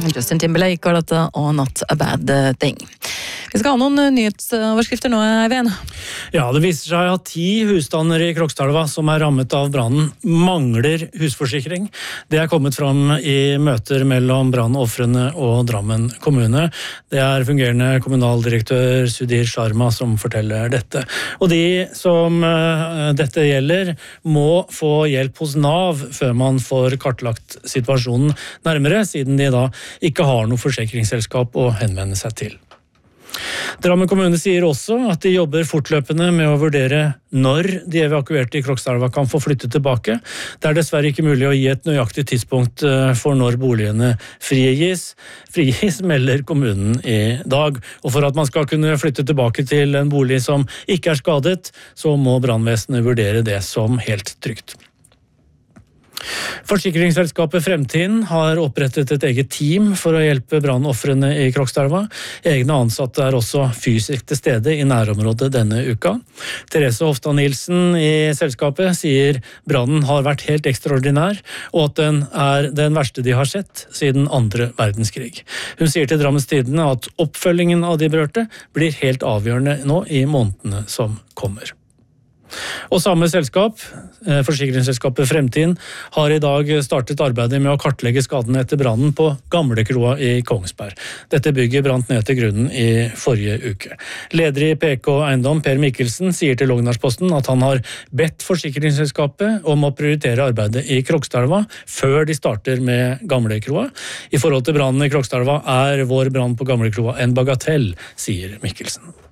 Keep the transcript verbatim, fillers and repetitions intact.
Justin Timberlake var dette og Not a Bad Thing. Vi skal ha noen nyhetsoverskrifter nå, Eivind. Ja, det viser seg at ti husstander i Krokstadelva som er rammet av brannen mangler husforsikring. Det er kommet fram i møter mellom brannofrene og Drammen kommune. Det er fungerende kommunaldirektør Sudhir Sharma som forteller dette. Og de som uh, dette gjelder må få hjelp hos Nav før man får kartlagt situasjonen nærmere, siden de da ikke har noe forsikringsselskap å henvende seg til. Drammen kommune sier også at de jobber fortløpende med å vurdere når de evakuerte i Krokstadelva kan få flytte tilbake. Det er dessverre ikke mulig å gi et nøyaktig tidspunkt for når boligene frigis. Frigis melder kommunen i dag. Og for at man skal kunne flytte tilbake til en bolig som ikke er skadet, så må brannvesenet vurdere det som helt trygt. Forsikringsselskapet Fremtiden har opprettet et eget team for å hjelpe brannofrene i Krokstadelva. Egne ansatte er også fysisk til stede i nærområdet denne uka. Therese Hofstad Nilsen i selskapet sier brannen har vært helt ekstraordinær, og at den er den verste de har sett siden andre verdenskrig. Hun sier til Drammens Tidende at oppfølgingen av de berørte blir helt avgjørende nå i månedene som kommer. Og samme selskap, forsikringsselskapet Fremtiden, har i dag startet arbeidet med å kartlegge skadene etter brannen på Gamlekroa i Kongsberg. Dette bygget brant ned til grunnen i forrige uke. Leder i P K Eiendom, Per Mikkelsen, sier til Lågendalsposten at han har bedt forsikringsselskapet om å prioritere arbeidet i Krokstadelva før de starter med Gamlekroa. I forhold til brannen i Krokstadelva er vår brann på Gamlekroa en bagatell, sier Mikkelsen.